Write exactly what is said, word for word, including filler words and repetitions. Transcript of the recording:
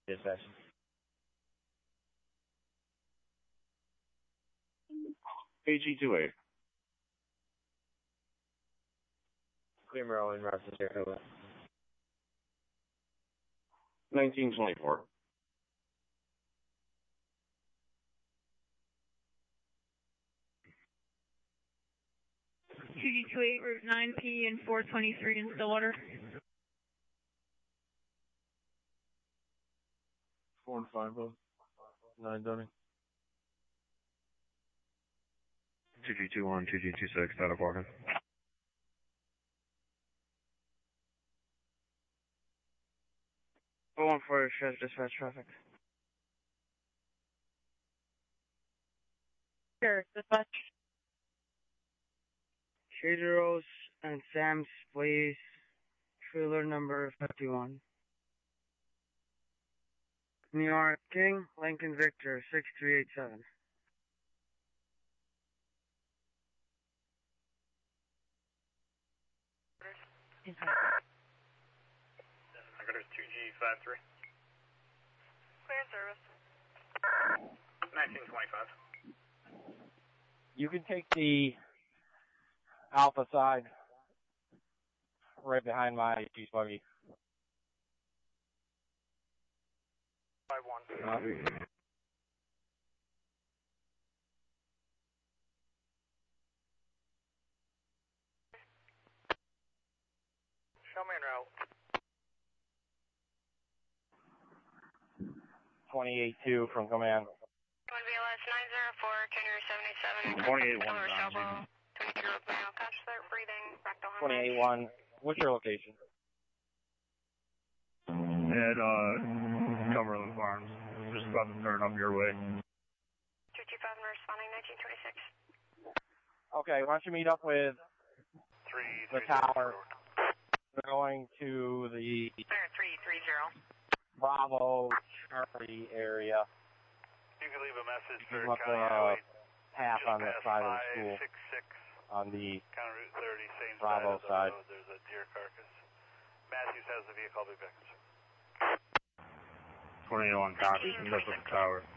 Dispatch. A G two eight. Clear Maryland, Rochester, over. nineteen twenty-four. two G two eight, Route nine P and four twenty-three in Stillwater. Four and five, both. Nine Dunning. two G two one, two G two six, out of Parkin. oh one four, shows dispatch traffic. Sure, dispatch. Trader Joe's and Sam's Place, trailer number fifty-one. New York King, Lincoln Victor, six three eight seven. Negative two G five three. Clear service. nineteen twenty-five. You can take the Alpha side right behind my Chief's buggy. five one. Copy. Show me en route. twenty-eight two from command. one V L S nine zero four, January seventy-seven. twenty-eight one. twenty-two now. Catch start breathing. Back to twenty-eight one. What's your location? At, uh, Cumberland Farms. Just about to turn up your way. two two five responding, nineteen twenty-six. Okay, why don't you meet up with Three, the three, tower? zero. We're going to the Clear three three zero. Bravo Charlie area. You can leave a message for Up County the Highway. path Just on the past side of the school. five six six, On the County Route thirty, same Bravo side of the side. road. There's a deer carcass. Matthews has the vehicle. I'll be back. twenty-eight one, copy. End up at the tower.